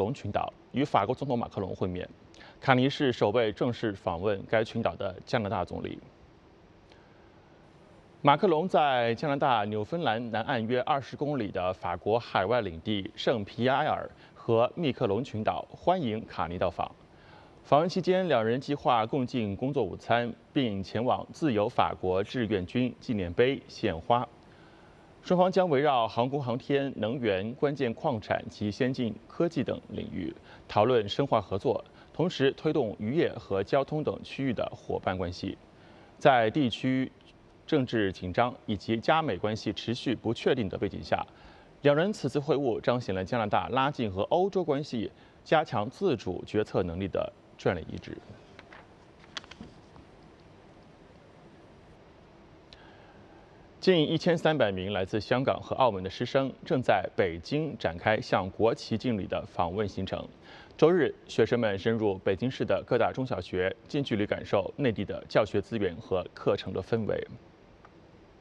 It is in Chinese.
隆群岛，与法国总统马克龙会面。卡尼是首位正式访问该群岛的加拿大总理。马克龙在加拿大纽芬兰南岸约20公里的法国海外领地圣皮埃尔和密克隆群岛欢迎卡尼到访。访问期间，两人计划共进工作午餐，并前往自由法国志愿军纪念碑献花。双方将围绕航空航天、能源、关键矿产及先进科技等领域讨论深化合作，同时推动渔业和交通等区域的伙伴关系。在地区政治紧张以及加美关系持续不确定的背景下，两人此次会晤彰显了加拿大拉近和欧洲关系、加强自主决策能力的战略一致。近1300名来自香港和澳门的师生正在北京展开向国旗敬礼的访问行程。周日，学生们深入北京市的各大中小学，近距离感受内地的教学资源和课程的氛围。